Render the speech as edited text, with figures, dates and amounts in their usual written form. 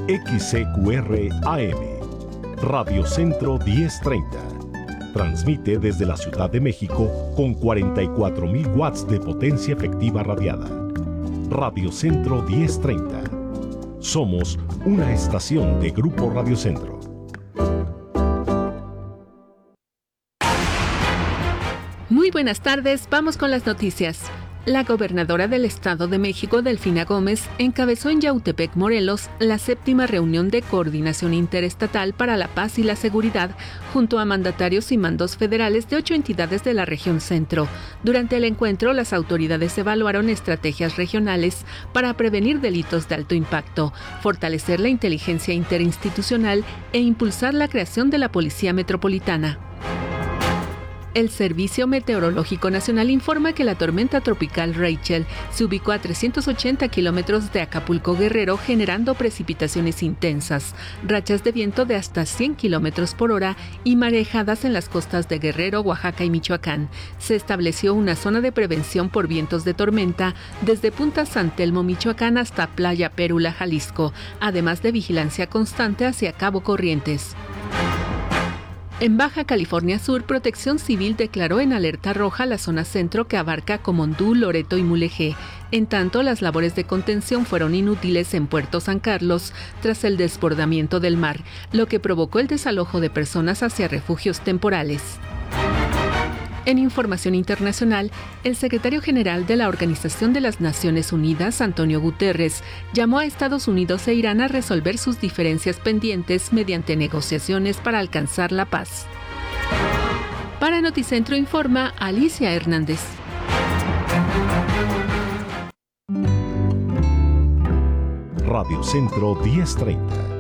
XCQR AM, Radio Centro 1030. Transmite desde la Ciudad de México con 44.000 watts de potencia efectiva radiada. Radio Centro 1030. Somos una estación de Grupo Radio Centro. Muy buenas tardes, vamos con las noticias. La gobernadora del Estado de México, Delfina Gómez, encabezó en Yautepec, Morelos, la 7ª reunión de coordinación interestatal para la paz y la seguridad, junto a mandatarios y mandos federales de 8 entidades de la región centro. Durante el encuentro, las autoridades evaluaron estrategias regionales para prevenir delitos de alto impacto, fortalecer la inteligencia interinstitucional e impulsar la creación de la Policía Metropolitana. El Servicio Meteorológico Nacional informa que la tormenta tropical Rachel se ubicó a 380 kilómetros de Acapulco, Guerrero, generando precipitaciones intensas, rachas de viento de hasta 100 kilómetros por hora y marejadas en las costas de Guerrero, Oaxaca y Michoacán. Se estableció una zona de prevención por vientos de tormenta desde Punta San Telmo, Michoacán, hasta Playa Pérula, Jalisco, además de vigilancia constante hacia Cabo Corrientes. En Baja California Sur, Protección Civil declaró en alerta roja la zona centro que abarca Comondú, Loreto y Mulegé. En tanto, las labores de contención fueron inútiles en Puerto San Carlos tras el desbordamiento del mar, lo que provocó el desalojo de personas hacia refugios temporales. En información internacional, el secretario general de la Organización de las Naciones Unidas, Antonio Guterres, llamó a Estados Unidos e Irán a resolver sus diferencias pendientes mediante negociaciones para alcanzar la paz. Para Noticentro informa Alicia Hernández. Radio Centro 1030.